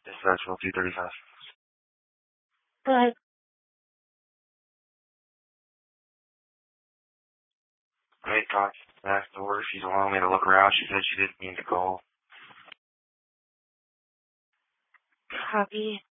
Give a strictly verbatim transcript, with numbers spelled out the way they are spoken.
Dispatch Will two thirty-five. Go ahead. I made contact back to her. She's allowing me to look around. She said she didn't mean to call. Copy.